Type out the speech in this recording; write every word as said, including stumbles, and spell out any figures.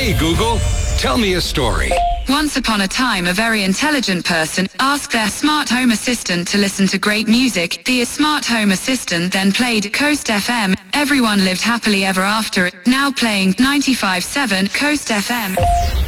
Hey Google, tell me a story. Once upon a time, a very intelligent person asked their smart home assistant to listen to great music. The smart home assistant then played Coast F M. Everyone lived happily ever after. Now playing ninety-five point seven Coast F M.